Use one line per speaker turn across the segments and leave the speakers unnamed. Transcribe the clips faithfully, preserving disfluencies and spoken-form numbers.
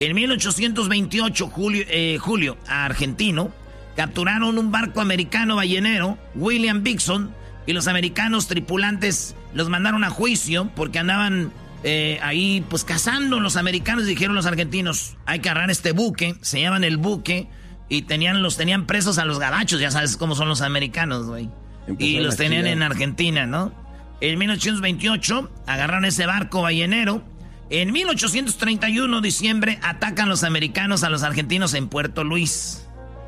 En mil ochocientos veintiocho, Julio, eh, Julio argentino, capturaron un barco americano ballenero, William Dixon, y los americanos tripulantes los mandaron a juicio porque andaban eh, ahí pues cazando los americanos. Dijeron los argentinos, hay que agarrar este buque, se llaman el buque, y tenían los tenían presos a los gabachos, ya sabes cómo son los americanos, güey. Y los tenían en Argentina, ¿no? En mil ochocientos veintiocho agarraron ese barco ballenero. En mil ochocientos treinta y uno, diciembre, atacan los americanos a los argentinos en Puerto Luis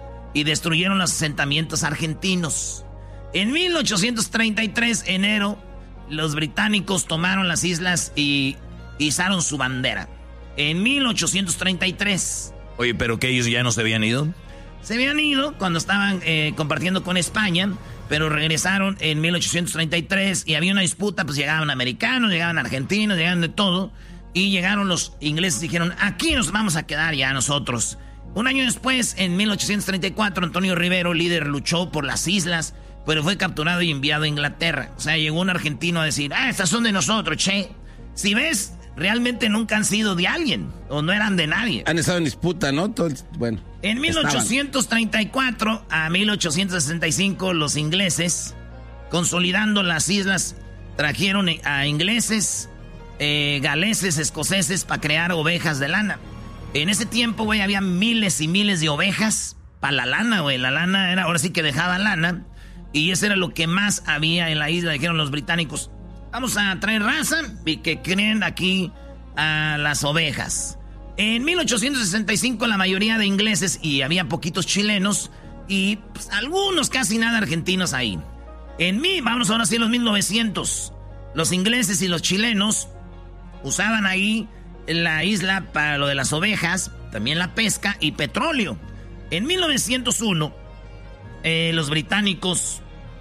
y destruyeron los asentamientos argentinos. En mil ochocientos treinta y tres, enero, los británicos tomaron las islas y izaron su bandera. En mil ochocientos treinta y tres.
Oye, ¿pero que ellos ya no se habían ido?
Se habían ido cuando estaban eh, compartiendo con España, pero regresaron en mil ochocientos treinta y tres y había una disputa, pues llegaban americanos, llegaban argentinos, llegaban de todo, y llegaron los ingleses y dijeron, aquí nos vamos a quedar ya nosotros. Un año después, en mil ochocientos treinta y cuatro, Antonio Rivero, líder, luchó por las islas, pero fue capturado y enviado a Inglaterra. O sea, llegó un argentino a decir, ah, estas son de nosotros, che. Si ves, realmente nunca han sido de alguien, o no eran de nadie.
Han estado en disputa, ¿no? Todo el, bueno.
En mil ochocientos treinta y cuatro a mil ochocientos sesenta y cinco, los ingleses, consolidando las islas, trajeron a ingleses, eh, galeses, escoceses para crear ovejas de lana. En ese tiempo, güey, había miles y miles de ovejas para la lana, güey. La lana era, ahora sí que dejaba lana, y eso era lo que más había en la isla. Dijeron los británicos, vamos a traer raza y que creen aquí a las ovejas. En mil ochocientos sesenta y cinco la mayoría de ingleses, y había poquitos chilenos y pues, algunos casi nada argentinos ahí. En mí, vamos ahora sí a los mil novecientos, los ingleses y los chilenos usaban ahí la isla para lo de las ovejas, también la pesca y petróleo. En mil novecientos uno, eh, los británicos,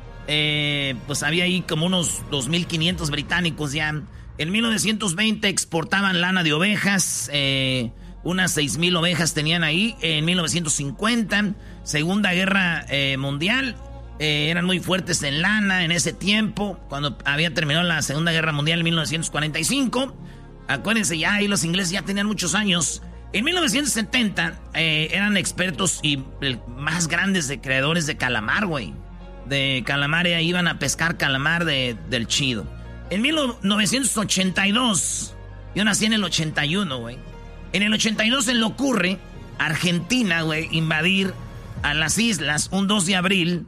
eh, pues había ahí como unos dos mil quinientos británicos ya. En mil novecientos veinte exportaban lana de ovejas, eh, unas seis mil ovejas tenían ahí. En mil novecientos cincuenta, Segunda Guerra eh, Mundial, eh, eran muy fuertes en lana en ese tiempo, cuando había terminado la Segunda Guerra Mundial en mil novecientos cuarenta y cinco. Acuérdense, ya ahí los ingleses ya tenían muchos años. En mil novecientos setenta eh, eran expertos y eh, más grandes de creadores de calamar, güey. De calamar, eh, iban a pescar calamar de, del chido. En mil novecientos ochenta y dos, yo nací en el ochenta y uno, güey. En el ochenta y dos se le ocurre a Argentina, güey, invadir a las islas. Un dos de abril,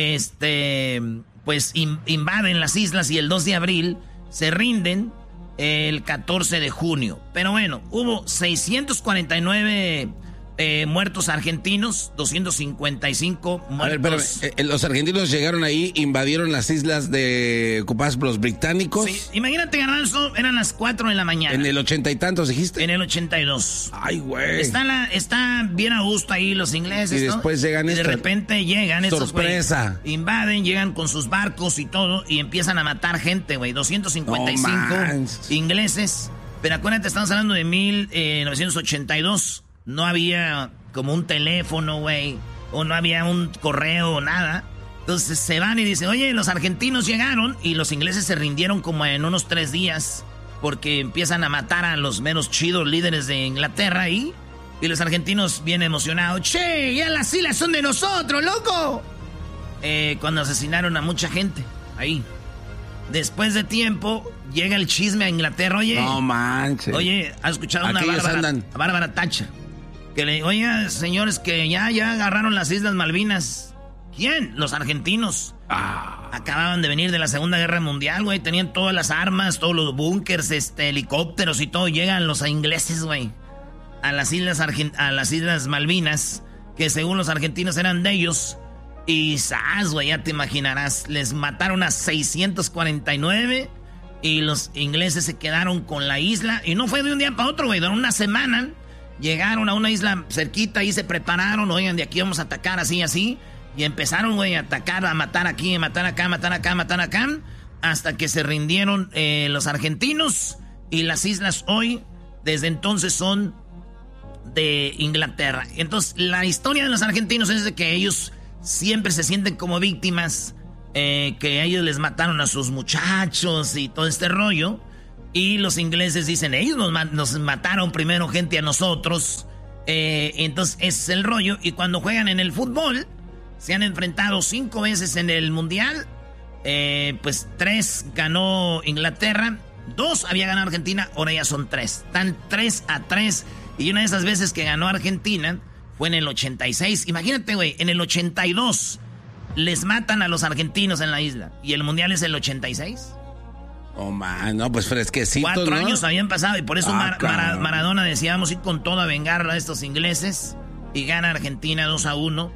este, pues in, invaden las islas y el dos de abril se rinden el catorce de junio. Pero bueno, hubo seiscientos cuarenta y nueve eh, muertos argentinos, doscientos cincuenta y cinco muertos.
A ver, pero eh, los argentinos llegaron ahí, invadieron las islas de ocupadas por los británicos.
Sí, imagínate, Garbanzo, eran las cuatro de la mañana.
En el ochenta y tantos, dijiste.
En el ochenta y dos.
Ay, güey.
Están la, está bien a gusto ahí los ingleses,
y después
¿no?
llegan
y de
esta
repente llegan estos,
sorpresa.
Güey, invaden, llegan con sus barcos y todo y empiezan a matar gente, güey. doscientos cincuenta y cinco no ingleses. Pero acuérdate, estamos hablando de mil novecientos ochenta y dos. No había como un teléfono, güey, o no había un correo o nada. Entonces se van y dicen, oye, los argentinos llegaron, y los ingleses se rindieron como en unos tres días porque empiezan a matar a los menos chidos líderes de Inglaterra ahí. Y los argentinos bien emocionados, che, ya las islas son de nosotros, loco. Eh, cuando asesinaron a mucha gente ahí. Después de tiempo, llega el chisme a Inglaterra, oye.
No manches.
Oye, ¿has escuchado a una Bárbara, a Bárbara Thatcher? Que le, oye, señores, que ya, ya agarraron las Islas Malvinas. ¿Quién? Los argentinos. Ah. Acababan de venir de la Segunda Guerra Mundial, güey. Tenían todas las armas, todos los búnkers, este, helicópteros y todo. Llegan los ingleses, güey, a las Islas Argent- a las Islas Malvinas, que según los argentinos eran de ellos. Y ¡zas, güey! Ya te imaginarás. Les mataron a seiscientos cuarenta y nueve y los ingleses se quedaron con la isla. Y no fue de un día para otro, güey. Durante una semana llegaron a una isla cerquita y se prepararon. Oigan, de aquí vamos a atacar así, así. Y empezaron, güey, a atacar, a matar aquí, a matar acá, a matar acá, a matar acá. Hasta que se rindieron eh, los argentinos. Y las islas hoy, desde entonces, son de Inglaterra. Entonces, la historia de los argentinos es de que ellos siempre se sienten como víctimas, eh, que ellos les mataron a sus muchachos y todo este rollo. Y los ingleses dicen, ellos nos, nos mataron primero gente a nosotros. Eh, entonces ese es el rollo. Y cuando juegan en el fútbol, se han enfrentado cinco veces en el Mundial. Eh, pues tres ganó Inglaterra, dos había ganado Argentina, ahora ya son tres. Están tres a tres. Y una de esas veces que ganó Argentina fue en el ochenta y seis. Imagínate, güey, en el ochenta y dos les matan a los argentinos en la isla. ¿Y el Mundial es el ochenta y seis?
Oh, man, no, pues fresquecito,
Cuatro
¿no?
años habían pasado y por eso
Ah,
Mar- Mar- Maradona decía, vamos a ir con todo a vengar a estos ingleses. Y gana Argentina dos a uno.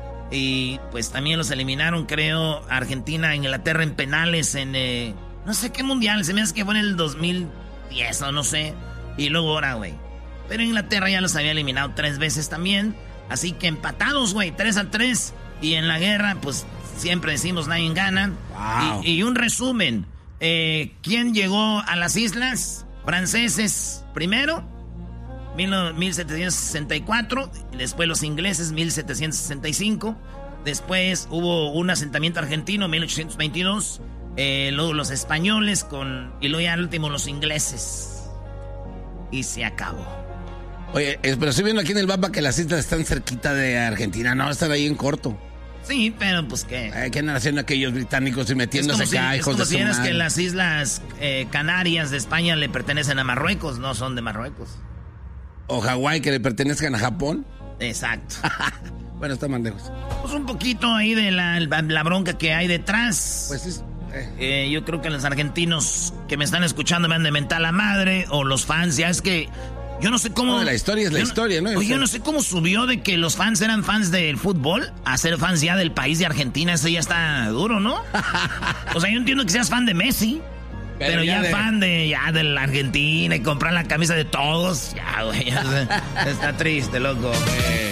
Y pues también los eliminaron, creo, Argentina, Inglaterra en penales en... Eh, no sé qué mundial, se me hace que fue en el dos mil diez o no sé. Y luego ahora, güey. Pero Inglaterra ya los había eliminado tres veces también. Así que empatados, güey, tres a tres. Y en la guerra, pues siempre decimos nadie gana.
Wow.
Y, y un resumen. Eh, ¿Quién llegó a las islas? Franceses primero, mil setecientos sesenta y cuatro. Y después los ingleses, mil setecientos sesenta y cinco. Después hubo un asentamiento argentino, mil ochocientos veintidós. Eh, luego los españoles con... Y luego ya al último los ingleses. Y se acabó.
Oye, eh, pero estoy viendo aquí en el mapa que las islas están cerquita de Argentina. No, están ahí en corto.
Sí, pero pues qué.
Eh, ¿Qué andan haciendo aquellos británicos y
Es
metiéndose
como si,
acá,
es
hijos
como
de
si
su
vieras
madre?
que las islas eh, Canarias de España le pertenecen a Marruecos, no son de Marruecos.
O Hawái, que le pertenezcan a Japón.
Exacto.
Bueno, está más lejos.
Pues un poquito ahí de la, la bronca que hay detrás.
Pues es... Eh.
Eh, yo creo que los argentinos que me están escuchando me han de mentar la madre, o los fans, ya es que... Yo no sé cómo...
No, la historia es la
yo
historia, ¿no?
Oye, yo no sé cómo subió de que los fans eran fans del fútbol a ser fans ya del país de Argentina. Eso ya está duro, ¿no? O sea, yo entiendo que seas fan de Messi, pero, pero ya, ya de... fan de ya de la Argentina y comprar la camisa de todos. Ya, güey, ya, está triste, loco.
Eh.